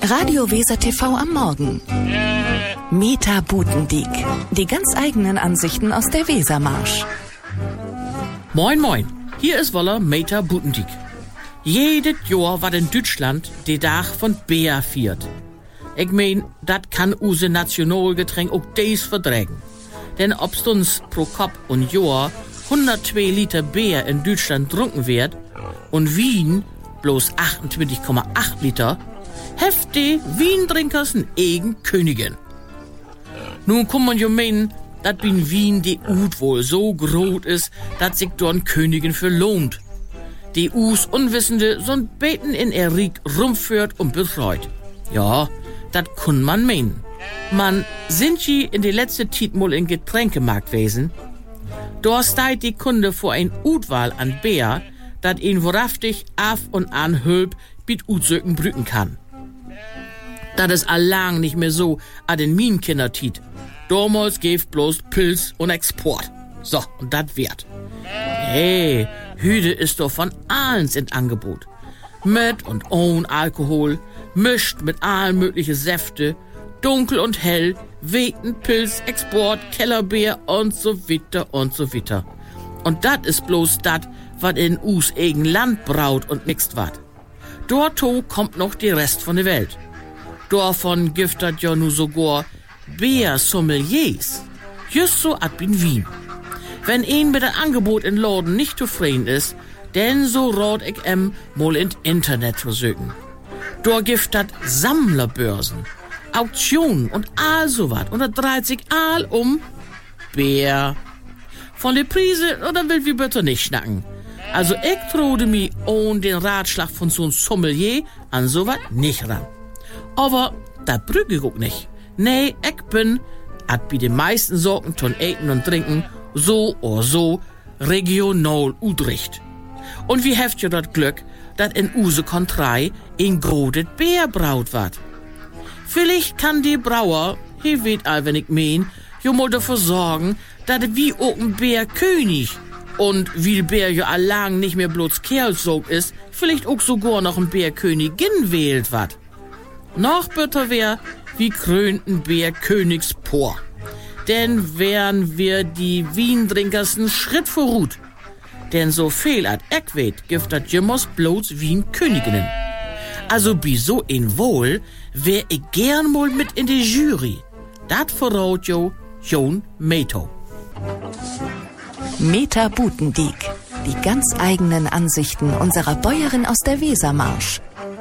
Radio Weser TV am Morgen. Meta Butendiek. Die ganz eigenen Ansichten aus der Wesermarsch. Moin moin, hier ist Woller Meta Butendiek. Jedes Jahr war in Deutschland der Tag von Bier viert. Ich mein, dat kann use Nationalgetränk auch des verträgen. Denn ob's uns pro Kopf und Jahr 102 Liter Bier in Deutschland trunken wird und Wien bloß 28,8 Liter, heft die Wientrinkers n eigen Königin. Nun kann man ja meinen, dat in Wien die Ut wohl so groß ist, dat sich dort Königin für lohnt. Die Us Unwissende so'n Beten in Erik rumführt und betreut. Ja, dat kann man meinen. Man, sind je in die letzte Zeit mal in Getränkemarkt gewesen? Da steht die Kunde vor ein Utwahl an Bier, dat ihn wahrhaftig af und an Hülp mit Utsöken brüten kann. Dat is allang nicht mehr so an den Minenkindertit. Damals geeft bloß Pilz und Export. So, und dat wert. Hey, Hüde ist doch von allens in Angebot. Mit und ohne Alkohol, mischt mit allen möglichen Säfte, dunkel und hell, Weten, Pilz, Export, Kellerbier und so weiter und so weiter. Und dat is bloß dat, wat in us eigen Land braut und mixt wat. Dorto kommt noch die Rest von der Welt. Davon giftet ja nu sogar Bier-Sommeliers. Just so ab in Wien. Wenn ein mit dem Angebot in Laden nicht zufrieden ist, denn so rat ich mal ins Internet zu suchen. Dort giftet Sammlerbörsen, Auktionen und all so wat. Und da dreht sich all um Bier. Von der Prise, oder will wir bitte nicht schnacken. Also ich trode mich ohne den Ratschlag von so'n Sommelier an so wat nicht ran. Aber da brüge ich auch nicht. Nee, ich bin, at bei den meisten Sorten von Eten und Trinken, so oder so regional Utrecht. Und wie heft ihr das Glück, dat in use Kontrei in grodet Bier braut wat. Vielleicht kann die Brauer, hier weet all, wenn ich mein, jo mal dafür sorgen, dat wie auch ein Bärkönig und wie Bär ja allang nicht mehr bloß Kerlsog ist, vielleicht auch sogar noch ein Bärkönigin wählt wat. Noch bitter wär, wie krönten Bärkönigspor. Denn wären wir die Wientrinkers n Schritt vorut. Denn so viel at ich weet, giftet jemals bloß Wien-Königinnen. Also bi so in Wohl, wär ich gern mal mit in die Jury. Dat verraut jo Jon Meto. Meta Butendiek. Die ganz eigenen Ansichten unserer Bäuerin aus der Wesermarsch.